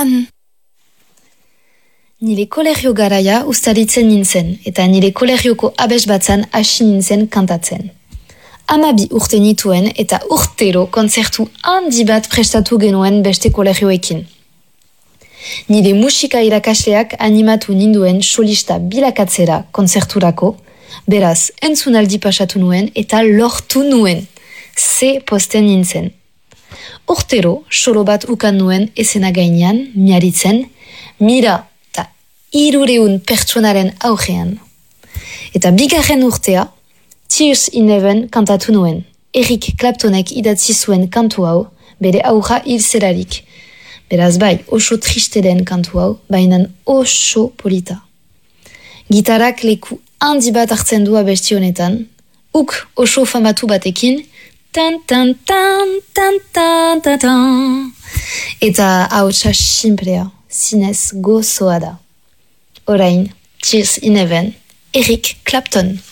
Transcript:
Nire kolegio garaia ustaritzen nintzen, eta nire kolegioko abes batzan hasi nintzen kantatzen. 12 urte nituen eta urtero kontzertu handi bat prestatu genuen beste kolegioekin. Nire musika irakasleak animatu ninduen solista bilakatzera kontzerturako, beraz entzunaldi pasatu nuen eta lortu nuen. Ze posten nintzen. Urtero, solo bat ukan nuen esena gainean, miaritzen, mira eta 300 pertsonaren aurrean. Eta bigarren urtea, Tears in Heaven kantatu nuen. Eric Claptonek idatzi zuen kantu hau, bere aurra hil zelarik. Beraz bai, oso triste den kantu hau, bainan oso polita. Gitarak leku handi bat hartzen du abesti honetan, uk oso famatu batekin, tan tan tan tan tan tan tan. Eta hautsa simplea, zinez gozoa da. Orain, Tears in Heaven, Eric Clapton.